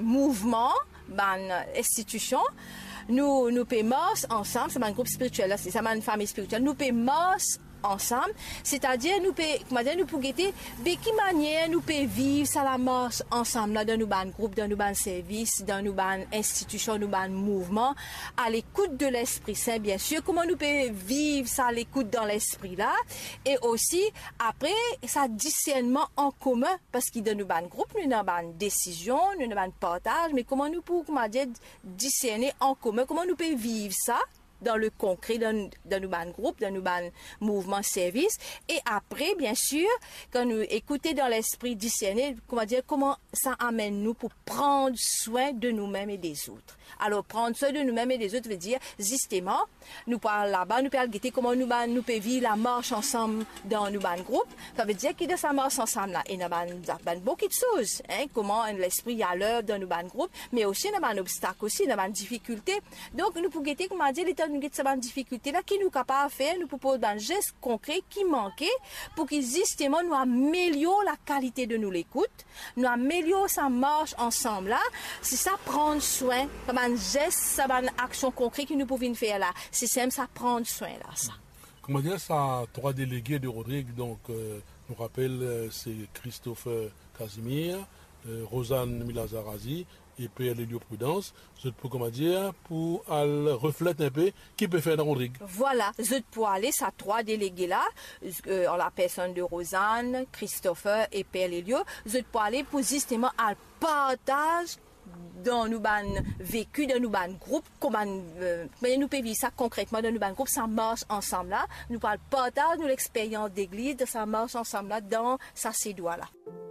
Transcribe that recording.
mouvement, ban institution, nous payons ensemble, c'est un groupe spirituel, c'est ça, une famille spirituelle, nous payons ensemble, c'est-à-dire nous pouvons guetter de quelle manière nous pouvons vivre ça la marche ensemble là, dans nos groupes, dans nos services, dans nos institutions, nos mouvements, à l'écoute de l'Esprit Saint, bien sûr, comment nous pouvons vivre ça à l'écoute dans l'Esprit là, et aussi après ça discernement en commun, parce que dans nos groupes, nous avons une décision, nous avons un partage, mais comment nous pouvons discerner en commun, comment nous pouvons vivre ça dans le concret, dans nos groupes, dans nos mouvements, services. Et après, bien sûr, quand nous écoutons dans l'esprit discerner, comment ça amène nous pour prendre soin de nous-mêmes et des autres. Alors, prendre soin de nous-mêmes et des autres veut dire, justement, nous parlons là-bas, nous parlons guetter comment nous pouvons vivre la marche ensemble dans nos groupes. Ça veut dire qu'il y a sa marche ensemble là. Et nous avons beaucoup de choses, hein, comment l'esprit a l'œuvre dans nos groupes, mais aussi nous avons un obstacle aussi, nous avons une difficulté. Donc, nous pouvons guetter, comment dire, l'état nous avons une difficulté là, qui nous capable de faire, nous proposons un geste concret qui manquait pour que justement nous améliorions la qualité de nous l'écoute, nous améliorions sa marche ensemble là, c'est ça prendre soin, comme un geste, ça va une action concrète que nous pouvons faire là, c'est ça prendre soin là, ça. Comment dire ça, trois délégués de Rodrigue, donc nous rappelle c'est Christophe Casimir, Rosanne Milazarazi et Pierre Lélio Prudence. Je peux comment dire pour refléter un peu qui peut faire dans Rodrigue. Voilà, je peux aller ça trois délégués là, en la personne de Rosanne, Christophe et Pierre Lélio. Je peux aller pour justement à partage dans nos vécu, dans nos groupes, comment nous pouvons vivre ça concrètement dans nos groupes, ça marche ensemble là. Nous parlons partage de l'expérience d'église, de ça marche ensemble là dans ça ces doigts là.